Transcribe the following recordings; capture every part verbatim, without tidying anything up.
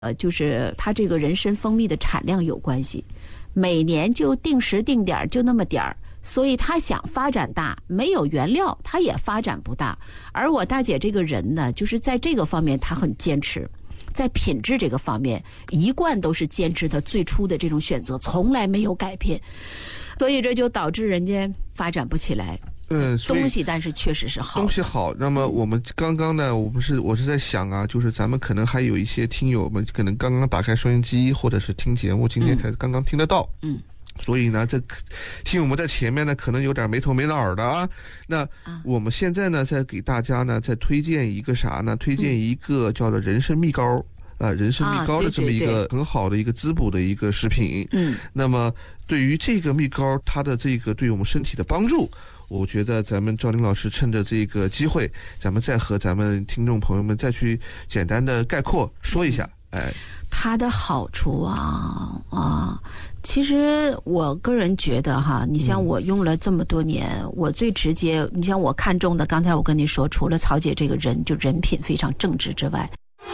呃，就是它这个人参蜂蜜的产量有关系，每年就定时定点就那么点儿，所以他想发展大，没有原料他也发展不大。而我大姐这个人呢，就是在这个方面她很坚持，在品质这个方面一贯都是坚持她最初的这种选择，从来没有改变，所以这就导致人家发展不起来。嗯，东西但是确实是好， 东西好。那么我们刚刚呢，我们是我是在想啊，就是咱们可能还有一些听友们可能刚刚打开收音机或者是听节目，今天才刚刚听得到，嗯，所以呢，这听友们在前面呢可能有点没头没脑的啊。那我们现在呢，再给大家呢再推荐一个啥呢？推荐一个叫做人参蜜膏。呃，人参蜜膏的这么一个很好的一个滋补的一个食品。嗯，那么对于这个蜜膏，它的这个对我们身体的帮助，我觉得咱们赵林老师趁着这个机会，咱们再和咱们听众朋友们再去简单的概括说一下。哎， 它的好处啊啊，其实我个人觉得哈，你像我用了这么多年，嗯、我最直接，你像我看中的，刚才我跟你说，除了曹姐这个人就人品非常正直之外。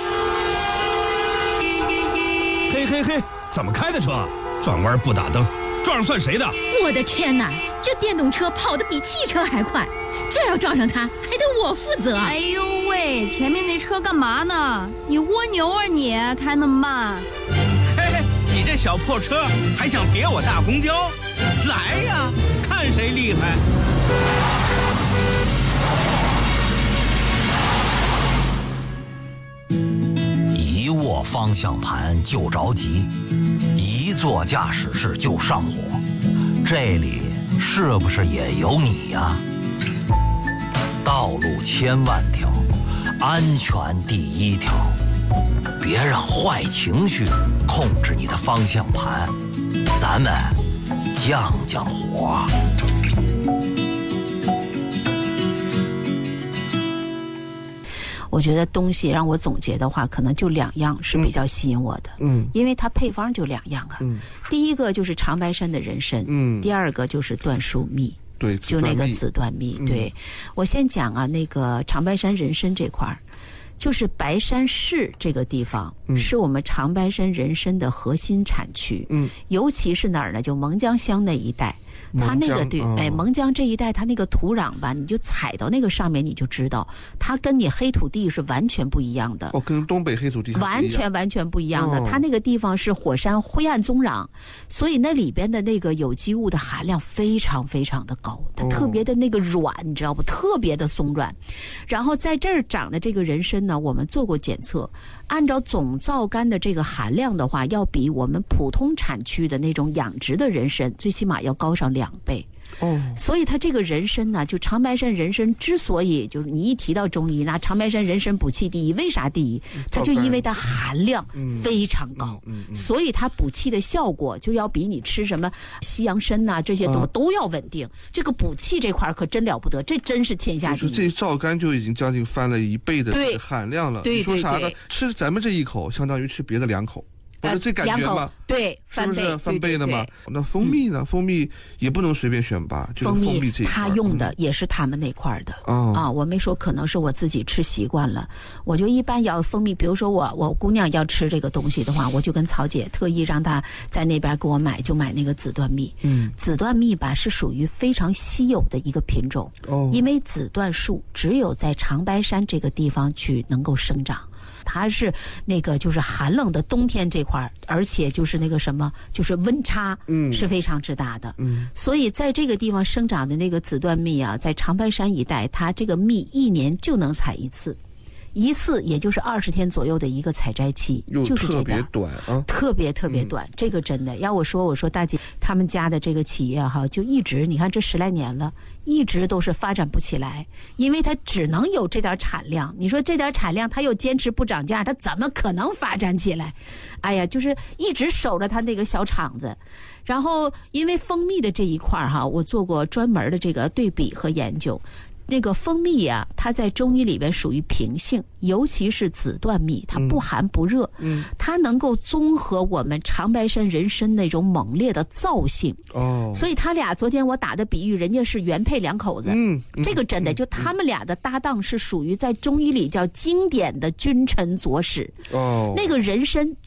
嘿嘿嘿，怎么开的车？转弯不打灯，撞上算谁的？ 我的天哪，这电动车跑得比汽车还快，这要撞上它，还得我负责。 哎呦喂，前面那车干嘛呢？你蜗牛啊你，开那么慢。 嘿嘿，你这小破车还想别我大公交？来呀，看谁厉害！ 一握方向盘就着急，一坐驾驶室就上火，这里是不是也有你呀？道路千万条，安全第一条，别让坏情绪控制你的方向盘，咱们降降火。 我觉得东西让我总结的话，可能就两样是比较吸引我的，嗯，因为它配方就两样啊，嗯，第一个就是长白山的人参，嗯，第二个就是椴树蜜， 对， 就那个紫椴蜜，对，嗯、我先讲啊，那个长白山人参这块儿，就是白山市这个地方，嗯、是我们长白山人参的核心产区，嗯，尤其是哪儿呢？就蒙江乡那一带。它那个对，哎，蒙江这一带，它那个土壤吧，你就踩到那个上面，你就知道，它跟你黑土地是完全不一样的。 哦，跟东北黑土地完全完全不一样的。哦、它那个地方是火山灰暗宗壤，所以那里边的那个有机物的含量非常非常的高，它特别的那个软，哦、你知道不？特别的松软。然后在这儿长的这个人参呢，我们做过检测，按照总皂苷的这个含量的话，要比我们普通产区的那种养殖的人参，最起码要高上两倍。哦，所以它这个人参呢，就长白山人参之所以就是你一提到中医，那长白山人参补气第一，为啥第一？它就因为它含量非常高，嗯嗯嗯、所以它补气的效果就要比你吃什么西洋参呐、啊、这些东西都要稳定。这个补气这块可真了不得，这真是天下第一。 这皂苷就已经将近翻了一倍的含量了。 对， 你说啥呢？吃咱们这一口，相当于吃别的两口。不是这感觉吗？ 对，翻倍， 是不是翻倍了吗？那蜂蜜呢？蜂蜜也不能随便选吧？就是蜂蜜这一块， 他用的也是他们那块的、嗯、啊。我没说，可能是我自己吃习惯了，我就一般要蜂蜜。比如说我我姑娘要吃这个东西的话，我就跟曹姐特意让她在那边给我买，就买那个紫椴蜜。嗯，紫椴蜜吧是属于非常稀有的一个品种，哦，因为紫椴树只有在长白山这个地方去能够生长。它是那个就是寒冷的冬天这块，而且就是那个什么，就是温差是非常之大的。嗯，所以在这个地方生长的那个紫椴蜜啊，在长白山一带，它这个蜜一年就能采一次。一次也就是二十天左右的一个采摘期，就是这点， 特别短啊， 特别特别短。嗯、这个真的，要我说，我说大姐他们家的这个企业哈，就一直你看这十来年了，一直都是发展不起来，因为它只能有这点产量。你说这点产量，它又坚持不涨价，它怎么可能发展起来？哎呀，就是一直守着它那个小厂子。然后因为蜂蜜的这一块哈，我做过专门的这个对比和研究。 那个蜂蜜呀、啊，它在中医里边属于平性，尤其是紫段蜜，它不寒不热，嗯，它能够综合我们长白山人参那种猛烈的燥性。哦，所以他俩昨天我打的比喻，人家是原配两口子，嗯，嗯这个真的，就他们俩的搭档是属于在中医里叫经典的君臣佐使。哦，那个人参